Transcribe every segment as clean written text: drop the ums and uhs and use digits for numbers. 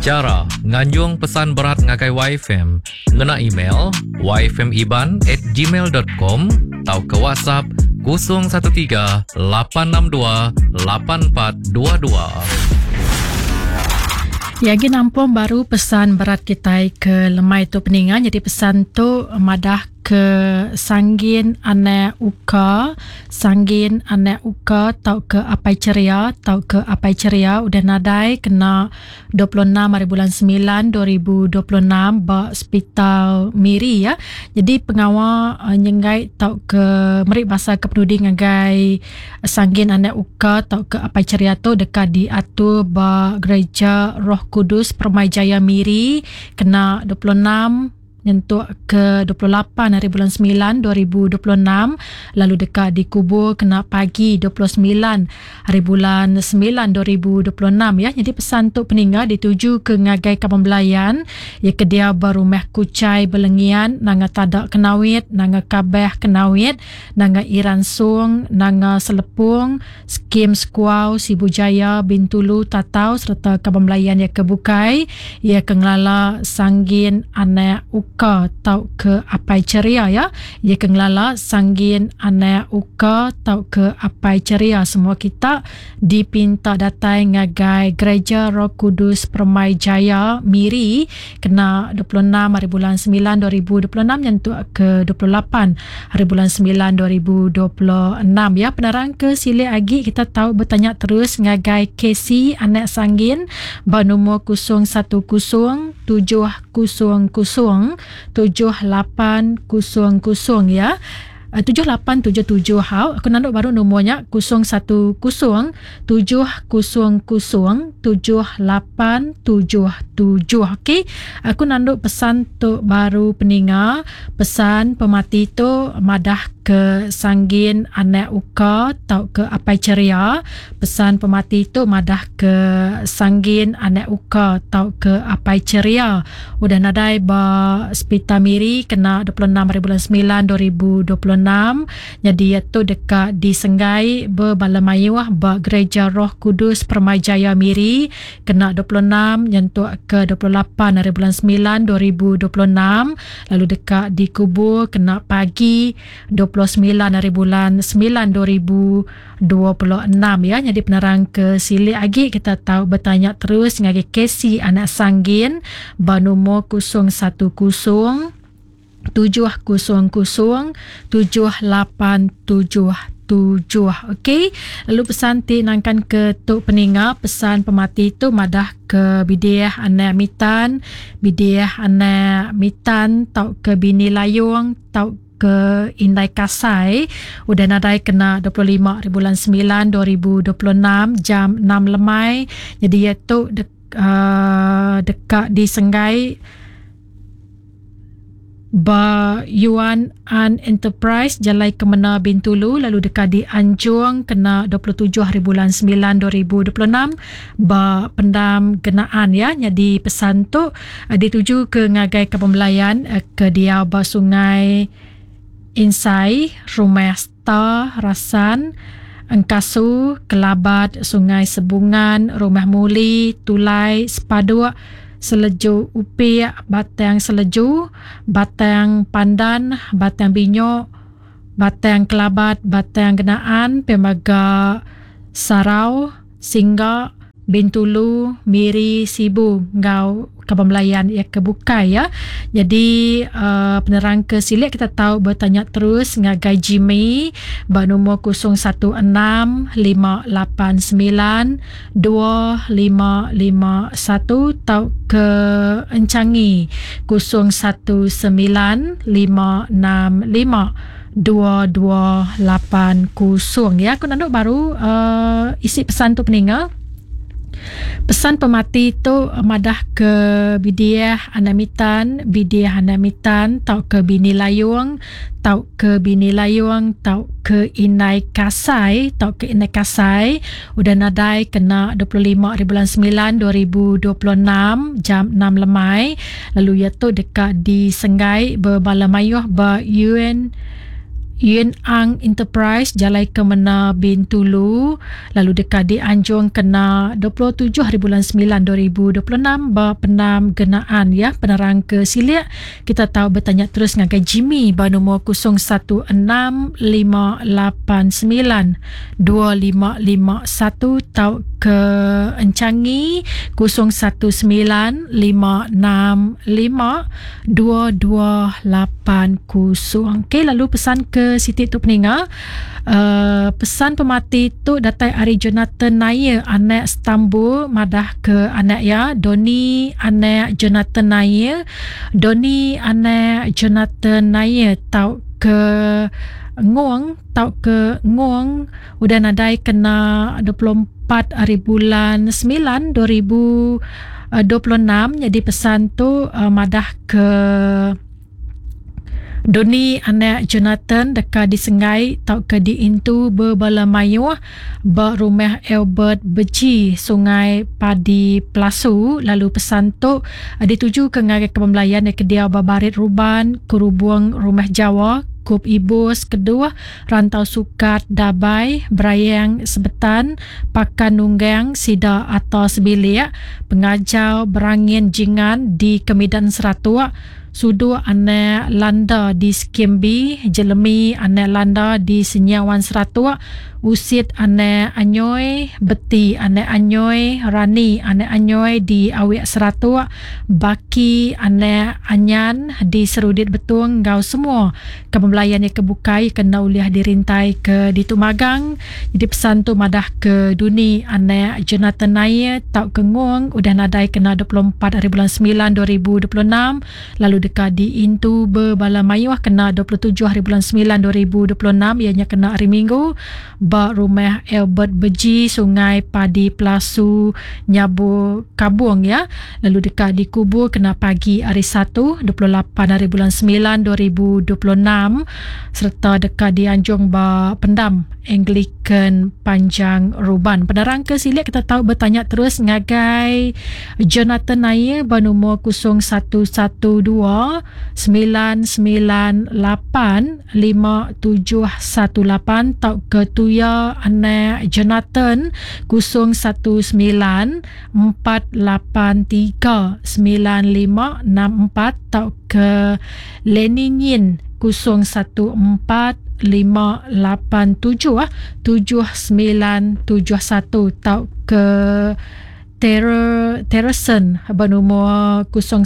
Cara nganjung pesan berat ngagai YFM, ngena email yfmiban@gmail.com atau ke WhatsApp 013 862 8422. Yagi nampung baru pesan berat kita ke lemai tu peningan. Jadi pesan tu madah ke sanggin anak uka tau ke apai ceria udah nadai kena 26 hari bulan 9 2026 ba hospital Miri ya. Jadi pengawal nyengai tau ke merik bahasa kepenudi ngagai sanggin anak uka tau ke apai ceria tu dekat diatur ba gereja Roh Kudus Permai Jaya Miri kena 26 nyentuh ke 28 hari bulan 9 2026, lalu dekat dikubur kena pagi 29 hari bulan 9 2026 ya. Jadi pesan tu peninggal dituju ke ngagai Kampung Belayan ya, ke dia berumah kucai belengian nanga tadak kenawit nanga kabeh kenawit nanga iransung nanga selepung skim skuau Sibujaya Bintulu Tatau serta Kampung Belayan ya kebukai ya kenglala sanggin anak uka tau ke apai ceria ya. Ia kenglala sanggin anak uka tau ke apai ceria. Semua kita dipinta datai ngagai Gereja Roh Kudus Permai Jaya Miri kena 26 hari bulan 9 2026 nyentuh ke 28 hari bulan 9 2026 ya. Penerang ke sili agi kita tahu bertanya terus ngagai Casey anak sanggin banumur 010 700 7800 ya. 7877 hau. Aku nanduk baru nomornya 010 700 7877. Okey. Aku nanduk pesan tu baru peninga. Pesan pemati tu madah ke sanggin anak uka tau ke apai ceria. Pesan pemati tu madah ke sanggin anak uka tau ke apai ceria. Udah nadai ba hospital Miri kena 26 hari bulan 9 2026. Jadi iaitu dekat di Senggai berbalamaiwah ba Gereja Roh Kudus Permai Jaya Miri kena 26 nyentuh ke 28 hari bulan 9 2026, lalu dekat di kubur kena pagi 29 hari bulan 9 2026 ya. Jadi penerang ke sili lagi kita tahu bertanya terus ngagi Casey anak sanggin banumur 010 700 7877. Okey. Lalu pesan tinangkan ke tok peninga. Pesan pemati tu madah ke bidiah anak mitan tau ke bini layung tau ke Indai Kasai udah nadai kena 25 hari bulan 9 2026 jam 6 lemai. Jadi iaitu dekat di Senggai ba Yuan An Enterprise Jalai Kemena Bintulu, lalu dekat di Anjung kena 27 hari bulan 9 2026 ba pendam genaan ya. Jadi pesan tu dituju ke ngagai Kampung Belayan ke dia ba Sungai Insai, Rumah Star, Rasan, Engkasu, Kelabat, Sungai Sebungan, Rumah Muli, Tulai, Sepadua, Seleju Upi, Batang Seleju, Batang Pandan, Batang Binyok, Batang Kelabat, Batang Genaan, Pemaga Sarau, Singa, Bintulu, Miri, Sibu, Ngau, Kampung Belayan ya kebukai ya. Jadi penerang ke silik kita tahu bertanya terus ngagai Jimmy ba nombor 016 589 2551 tau ke Encangi 019 565 2280 ya. Aku nanduk baru isi pesan tu peninggal. Pesan pemati tu madah ke bidiah anamitan tau ke bini layung tau ke Inai Kasai udah nadai kena 25 hari bulan 9 2026 jam 6 lemai. Lalu iaitu dekat di Senggai berbalamaiuh ba Yun Ang Enterprise Jalai Kemena Bintulu, lalu dekat di Anjung kena 27 hari bulan 9 2026 berpenam genaan ya penerang ke Silik. Kita tahu bertanya terus dengan Jimmy nombor 0165892551 tahu ke Encangi 0115565280. Okey, lalu pesan ke Siti Tok Peninga. Pesan pemati tu datai Ari Jonathan Nair anak Istanbul madah ke anak ya Doni anak Jonathan Nair tahu ke Nguang udah nadai kena 24 hari bulan 9 2026. Jadi pesan tu madah ke Doni anak Jonathan dekat di Sengai tau ke di Intu berbala mayuh berumah Albert Beji Sungai Padi Pelasu. Lalu pesan tu dituju ke ngagai kepembelayan ke dia Babarit Ruban Kurubuang Rumah Jawa Kup Ibus Kedua Rantau Sukat Dabai Berayang Sebetan Pakan Nunggang Sida atau Sebilik Pengajau Berangin Jingan di Kemidan Seratua Sudu anak Landa di Skimbi, Jelemi anak Landa di Senyawan Seratua, Usit anak Anyoy, Beti anak Anyoy, Rani anak Anyoy di Awik Seratua, Baki anak Anyan di Serudit Betung. Gau semua kepembelayan yang kebukai kena uliah dirintai ke di Tumagang. Jadi pesan tu madah ke Duni anak Jonathan Nair tau ke Nguang udah nadai kena 24 hari bulan 9 2026. Lalu dekat di Intu Berbala Mayuh kena 27 hari bulan 9 2026, ianya kena hari Minggu. Rumah Albert Beji Sungai Padi Pelasu Nyabu Kabung ya. Lalu dekat di Kubur kena pagi hari 1 28 hari bulan 9 2026, serta dekat di Anjung Pendam Anglican Panjang Ruban. Penerang ke Silik kita tahu bertanya terus ngagai Jonathan Nair bernomor 0119985718 tahu ke Tuya anak Jonathan 0148395564 tahu ke Lenin 0145877971 tahu ke Terrason bernomor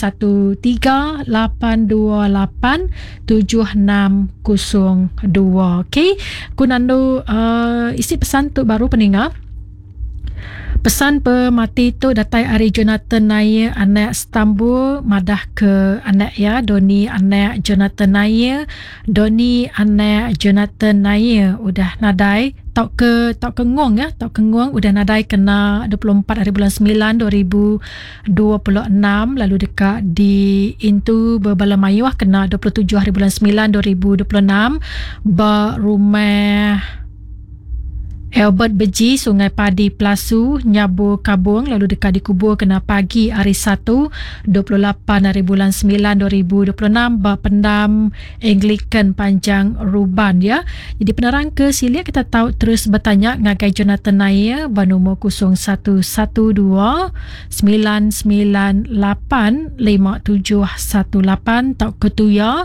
0138287602. Okey, kunandu isi pesan tu baru peningat. Pesan pemati tu datai Ari Jonathan Nair anak Istanbul madah ke anak ya Doni anak Jonathan Nair udah nadai tau ke Nguang ya Nguang udah nadai kena 24 hari bulan 9 2026. Lalu dekat di Intu Berbala Mayuh kena 27 hari bulan 9 2026 berumah Albert Beji Sungai Padi Pelasu Nyabu Kabung. Lalu dekat di Kubur kena pagi hari 1 28 hari bulan 9 2026 berpendam Anglican Panjang Ruban ya. Jadi penerang ke Silik kita tahu terus bertanya ngagai Jonathan Nair bernomor 0112998518 tahu ke Tuya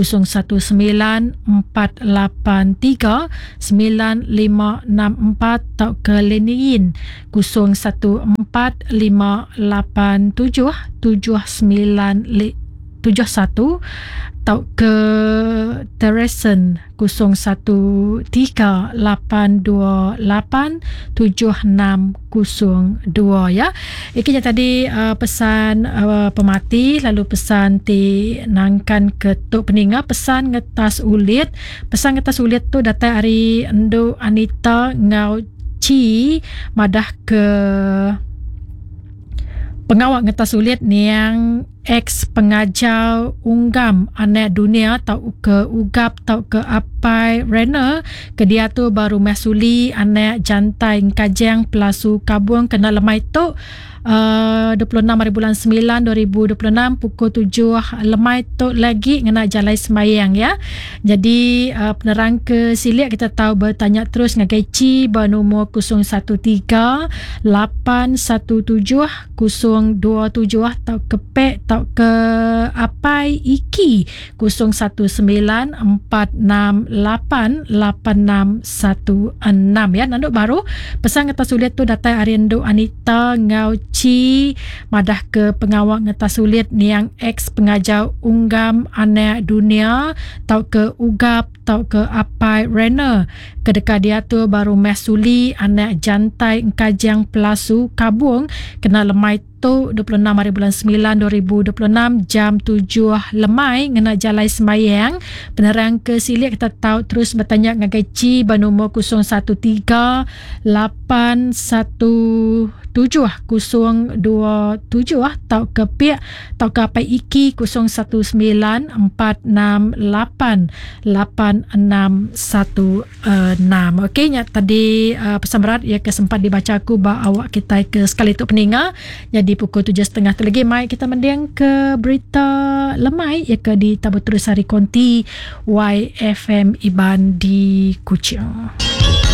0194839564 tahu ke Lenin 0145877971 tahu ke Terrason 0138287602 ya. Ikinya tadi pesan pemati, lalu pesan ti nangkan ke Tok Peninga, pesan ngetas ulit tu datai hari Endo Anita Ngau Ci madah ke pengawak ngetas ulit ni yang ex pengajar unggam anak dunia tau ke ugap tau ke apai rena ke dia tu baru masuli anak jantai kajang pelasu kabung kena lemai tu 26 hari bulan 9 2026 pukul 7 lemai tu lagi ngena jalai semayang ya. Jadi penerang ke silik kita tahu bertanya terus ngagai ci bernombor 013 817 027 tau ke pek tau ke apai iki 01946888616 ya. Nanduk baru pesan ngata sulit tu datai Arindo Anita ngau ci madah ke pengawal ngata sulit ni yang ex pengajar unggam anak dunia tau ke ugap tau ke apai rena kedeka dia tu baru masuli anak jantai kajang pelasu kabung kena lemai tu 26 hari bulan 9 2026 jam 7 lemai ngena jalai semayang. Penerang ke silik kita tahu terus bertanya ngagai ci bernombor 013 817 027 tau ke pihak tau ke apai iki 01946888616. Okey nya tadi pesan berat ya kesempat dibaca aku ba awak kita ke sekali tu peninga. Jadi pukul 7.30 tu lagi mai kita mendiang ke berita lemai ya ke di Tabu Terus Hari Konti YFM Iban di Kuching.